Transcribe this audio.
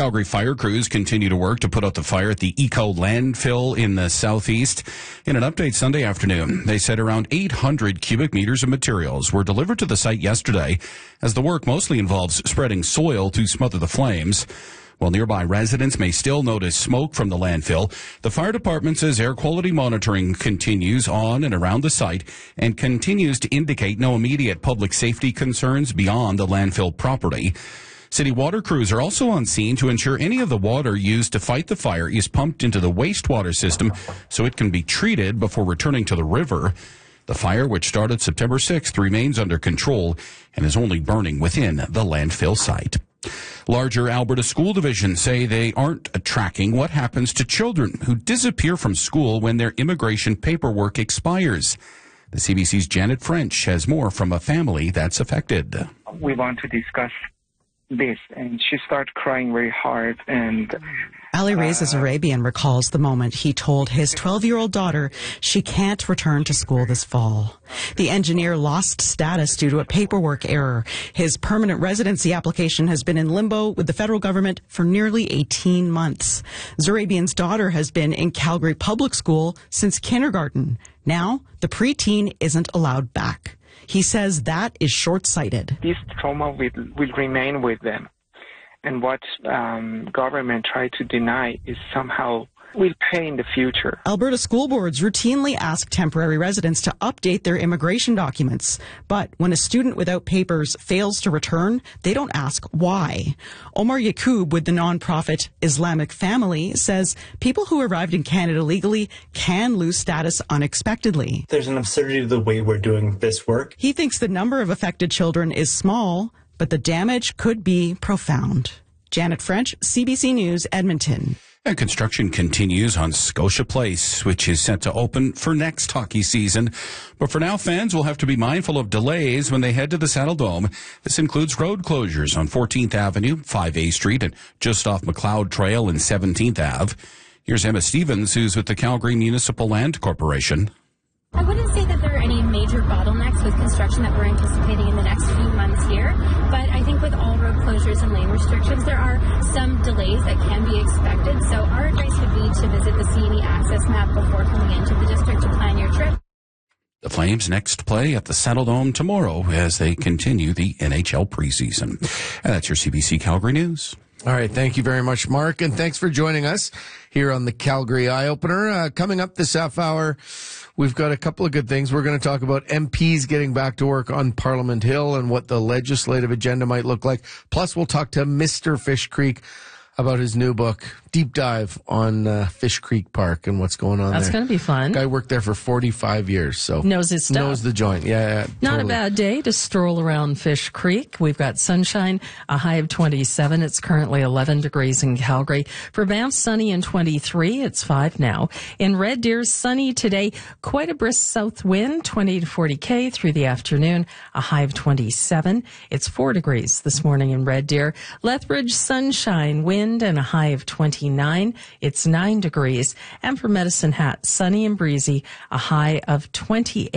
Calgary fire crews continue to work to put out the fire at the Eco landfill in the southeast. In an update Sunday afternoon, they said around 800 cubic meters of materials were delivered to the site yesterday, as the work mostly involves spreading soil to smother the flames. While nearby residents may still notice smoke from the landfill, the fire department says air quality monitoring continues on and around the site and continues to indicate no immediate public safety concerns beyond the landfill property. City water crews are also on scene to ensure any of the water used to fight the fire is pumped into the wastewater system so it can be treated before returning to the river. The fire, which started September 6th, remains under control and is only burning within the landfill site. Larger Alberta school divisions say they aren't tracking what happens to children who disappear from school when their immigration paperwork expires. The CBC's Janet French has more from a family that's affected. We want to discuss this, and she started crying very hard. And Ali Reza Zarabian recalls the moment he told his 12-year-old daughter she can't return to school this fall. The engineer lost status due to a paperwork error. His permanent residency application has been in limbo with the federal government for nearly 18 months. Zarabian's daughter has been in Calgary Public School since kindergarten. Now, the preteen isn't allowed back. He says that is short-sighted. This trauma will remain with them. And what government tried to deny is somehow will pay in the future. Alberta school boards routinely ask temporary residents to update their immigration documents. But when a student without papers fails to return, they don't ask why. Omar Yacoub with the nonprofit Islamic Family says people who arrived in Canada legally can lose status unexpectedly. There's an absurdity to the way we're doing this work. He thinks the number of affected children is small, but the damage could be profound. Janet French, CBC News, Edmonton. And construction continues on Scotia Place, which is set to open for next hockey season. But for now, fans will have to be mindful of delays when they head to the Saddle Dome. This includes road closures on 14th Avenue, 5A Street, and just off McLeod Trail and 17th Ave. Here's Emma Stevens, who's with the Calgary Municipal Land Corporation. I wouldn't say that there are any major bottlenecks with construction that we're anticipating in the next few months here, but I think with all road closures and lane restrictions, there are some delays that can be expected. So our advice would be to visit the CNE access map before coming into the district to plan your trip. The Flames next play at the Saddle Dome tomorrow as they continue the NHL preseason. And that's your CBC Calgary News. All right. Thank you very much, Mark. And thanks for joining us here on the Calgary Eye Opener. Coming up this half hour, we've got a couple of good things. We're going to talk about MPs getting back to work on Parliament Hill and what the legislative agenda might look like. Plus, we'll talk to Mr. Fish Creek about his new book, Deep Dive on Fish Creek Park and what's going on there. That's going to be fun. Guy worked there for 45 years, so knows his stuff. Knows the joint. Yeah, Not totally. a bad day to stroll around Fish Creek. We've got sunshine, a high of 27. It's currently 11 degrees in Calgary. For Banff, sunny and 23. It's 5 now. In Red Deer, sunny today. Quite a brisk south wind, 20 to 40 K through the afternoon. A high of 27. It's 4 degrees this morning in Red Deer. Lethbridge, sunshine, wind, and a high of 29. It's 9 degrees. And for Medicine Hat, sunny and breezy, a high of 28.